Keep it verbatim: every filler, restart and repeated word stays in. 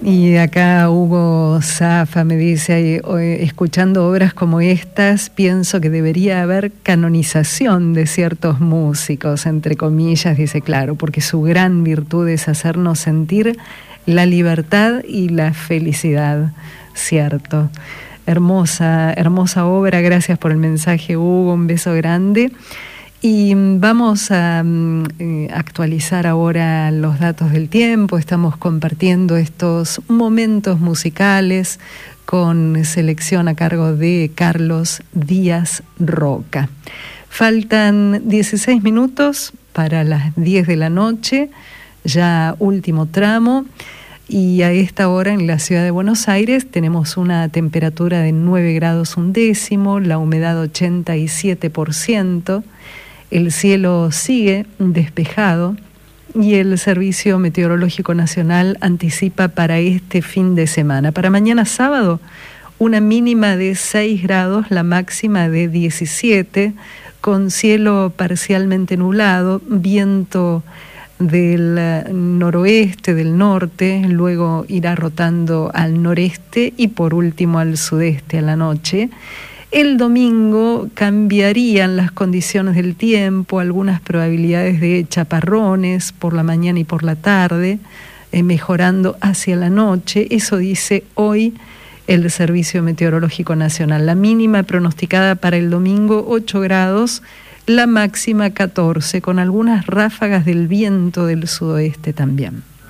Y acá Hugo Zafa me dice, escuchando obras como estas, pienso que debería haber canonización de ciertos músicos, entre comillas, dice, claro, porque su gran virtud es hacernos sentir la libertad y la felicidad, cierto. Hermosa, hermosa obra, gracias por el mensaje, Hugo, un beso grande. Y vamos a eh, actualizar ahora los datos del tiempo. Estamos compartiendo estos momentos musicales con selección a cargo de Carlos Díaz Roca. Faltan dieciséis minutos para las diez de la noche, ya último tramo. Y a esta hora en la ciudad de Buenos Aires tenemos una temperatura de nueve grados un décimo, la humedad ochenta y siete por ciento. El cielo sigue despejado y el Servicio Meteorológico Nacional anticipa para este fin de semana. Para mañana sábado, una mínima de seis grados, la máxima de diecisiete, con cielo parcialmente nublado, viento del noroeste, del norte, luego irá rotando al noreste y por último al sudeste a la noche. El domingo cambiarían las condiciones del tiempo, algunas probabilidades de chaparrones por la mañana y por la tarde, eh, mejorando hacia la noche. Eso dice hoy el Servicio Meteorológico Nacional. La mínima pronosticada para el domingo, ocho grados, la máxima catorce, con algunas ráfagas del viento del sudoeste también.